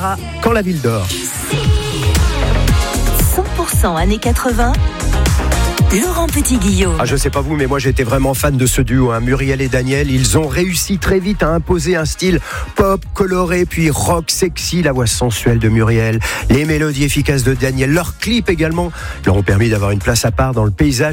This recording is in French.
Quand la ville dort. 100% années 80. Laurent Petit-Guillaume. Je sais pas vous, mais moi j'étais vraiment fan de ce duo, Muriel et Daniel. Ils ont réussi très vite à imposer un style pop, coloré, puis rock sexy. La voix sensuelle de Muriel, les mélodies efficaces de Daniel, leurs clips également leur ont permis d'avoir une place à part dans le paysage